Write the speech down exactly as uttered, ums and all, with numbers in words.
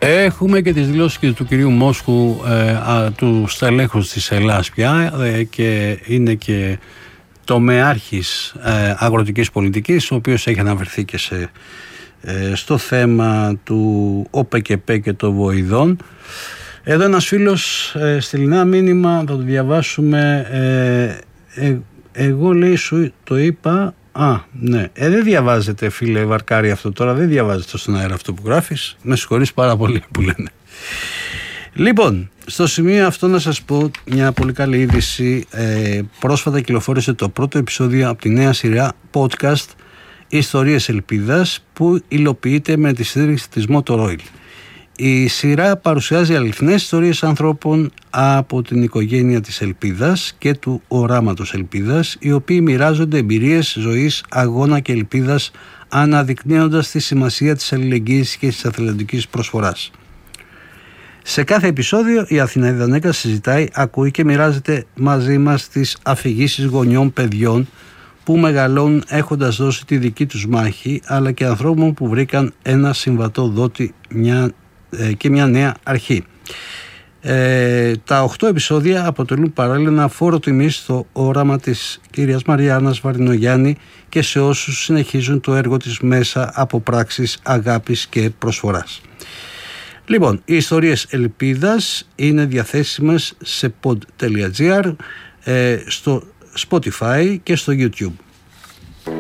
Έχουμε και τις δηλώσεις και του κυρίου Μόσχου, ε, α, του στελέχους της Ελλάς πια, ε, και είναι και τομεάρχης ε, αγροτικής πολιτικής, ο οποίος έχει αναφερθεί και σε, ε, στο θέμα του ΟΠΕΚΕΠΕ και των βοηδών. Εδώ ένας φίλος ε, στείλει ένα μήνυμα, θα το διαβάσουμε. ε, ε, εγώ λέει σου το είπα. Α, ναι. Ε, δεν διαβάζετε, φίλε Βαρκάρη, αυτό τώρα. Δεν διαβάζετε στον αέρα αυτό που γράφεις. Με συγχωρείς πάρα πολύ που λένε. Λοιπόν, στο σημείο αυτό να σας πω μια πολύ καλή είδηση. Ε, πρόσφατα κυκλοφόρησε το πρώτο επεισόδιο από τη νέα σειρά podcast Ιστορίες Ελπίδας, που υλοποιείται με τη στήριξη της Motor Oil. Η σειρά παρουσιάζει αληθινές ιστορίες ανθρώπων από την οικογένεια της Ελπίδας και του οράματος Ελπίδας, οι οποίοι μοιράζονται εμπειρίες ζωής, αγώνα και ελπίδας, αναδεικνύοντας τη σημασία της αλληλεγγύης και της εθελοντικής προσφοράς. Σε κάθε επεισόδιο η Αθηνά Δανέκα συζητάει, ακούει και μοιράζεται μαζί μας τις αφηγήσεις γονιών παιδιών που μεγαλώνουν έχοντας δώσει τη δική τους μάχη, αλλά και ανθρώπων που βρήκαν ένα συμβατό δότη μια, ε, και μια νέα αρχή. Ε, τα οχτώ επεισόδια αποτελούν παράλληλα ένα φόρο τιμής στο όραμα της κυρίας Μαριάννας Βαρδινογιάννη και σε όσους συνεχίζουν το έργο της μέσα από πράξεις αγάπης και προσφοράς. Λοιπόν, οι ιστορίες ελπίδας είναι διαθέσιμες σε pod τελεία gr, ε, στο Spotify και στο YouTube.